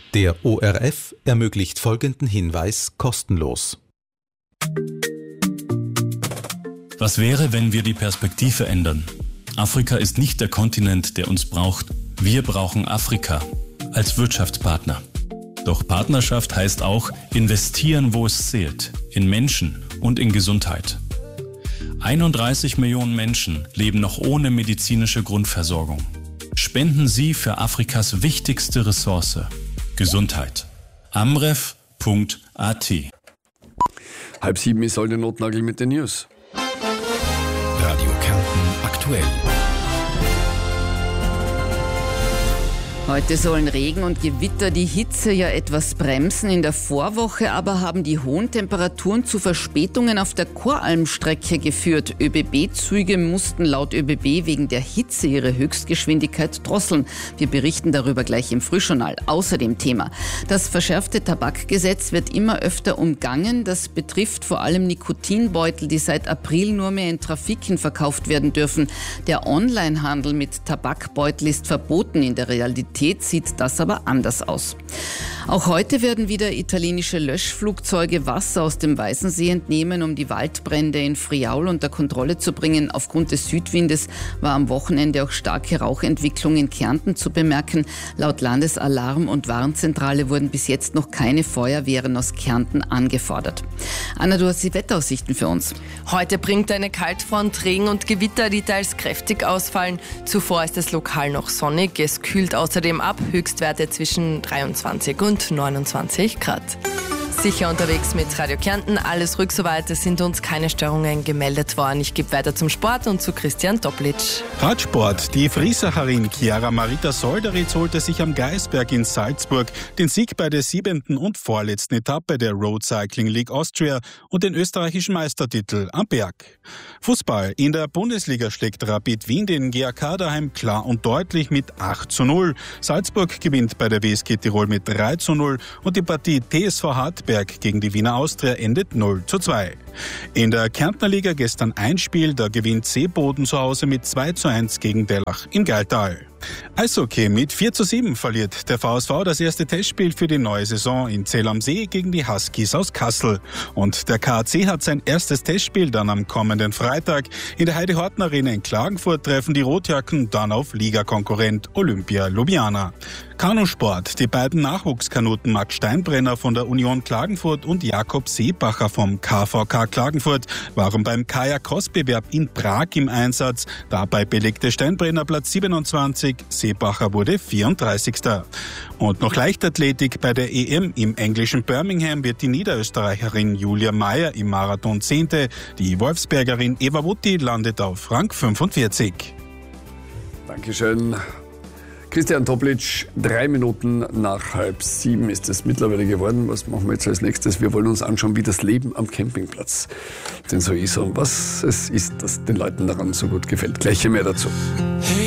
Der ORF ermöglicht folgenden Hinweis kostenlos. Was wäre, wenn wir die Perspektive ändern? Afrika ist nicht der Kontinent, der uns braucht. Wir brauchen Afrika als Wirtschaftspartner. Doch Partnerschaft heißt auch investieren, wo es zählt, in Menschen und in Gesundheit. 31 Millionen Menschen leben noch ohne medizinische Grundversorgung. Spenden Sie für Afrikas wichtigste Ressource, Gesundheit. amref.at. 6:30 ist Olli Notnagel mit den News. Radio Kärnten aktuell. Heute sollen Regen und Gewitter die Hitze ja etwas bremsen. In der Vorwoche aber haben die hohen Temperaturen zu Verspätungen auf der Koralmstrecke geführt. ÖBB-Züge mussten laut ÖBB wegen der Hitze ihre Höchstgeschwindigkeit drosseln. Wir berichten darüber gleich im Frühjournal. Außerdem Thema: Das verschärfte Tabakgesetz wird immer öfter umgangen. Das betrifft vor allem Nikotinbeutel, die seit April nur mehr in Trafiken verkauft werden dürfen. Der Onlinehandel mit Tabakbeutel ist verboten. In der Realität sieht das aber anders aus. Auch heute werden wieder italienische Löschflugzeuge Wasser aus dem Weißensee entnehmen, um die Waldbrände in Friaul unter Kontrolle zu bringen. Aufgrund des Südwindes war am Wochenende auch starke Rauchentwicklung in Kärnten zu bemerken. Laut Landesalarm- und Warnzentrale wurden bis jetzt noch keine Feuerwehren aus Kärnten angefordert. Anna, du hast die Wetteraussichten für uns. Heute bringt eine Kaltfront Regen und Gewitter, die teils kräftig ausfallen. Zuvor ist es lokal noch sonnig. Es kühlt außerdem ab, Höchstwerte zwischen 23 und 29 Grad. Sicher unterwegs mit Radio Kärnten, alles ruhig soweit, es sind uns keine Störungen gemeldet worden. Ich gebe weiter zum Sport und zu Christian Toplitsch. Radsport. Die Friesacherin Chiara Marita Solderitz holte sich am Geisberg in Salzburg den Sieg bei der 7. und vorletzten Etappe der Road Cycling League Austria und den österreichischen Meistertitel am Berg. Fußball. In der Bundesliga schlägt Rapid Wien den GAK daheim klar und deutlich mit 8:0. Salzburg gewinnt bei der WSG Tirol mit 3:0 und die Partie TSV Hartberg gegen die Wiener Austria endet 0:2. In der Kärntner Liga gestern ein Spiel, da gewinnt Seeboden zu Hause mit 2:1 gegen Dellach im Gailtal. Eishockey: Mit 4:7 verliert der VSV das erste Testspiel für die neue Saison in Zell am See gegen die Huskies aus Kassel. Und der KAC hat sein erstes Testspiel dann am kommenden Freitag. In der Heide-Horten Arena in Klagenfurt treffen die Rotjacken dann auf Ligakonkurrent Olympia Ljubljana. Kanusport: Die beiden Nachwuchskanuten Max Steinbrenner von der Union Klagenfurt und Jakob Seebacher vom KVK Klagenfurt waren beim Kajak-Cross-Bewerb in Prag im Einsatz. Dabei belegte Steinbrenner Platz 27, Seebacher wurde 34. Und noch Leichtathletik: Bei der EM im englischen Birmingham wird die Niederösterreicherin Julia Meyer im Marathon 10. Die Wolfsbergerin Eva Wutti landet auf Rang 45. Dankeschön. Christian Toplitsch, 3 Minuten nach 6:30 ist es mittlerweile geworden. Was machen wir jetzt als nächstes? Wir wollen uns anschauen, wie das Leben am Campingplatz denn so ist und was es ist, das den Leuten daran so gut gefällt. Gleich mehr dazu.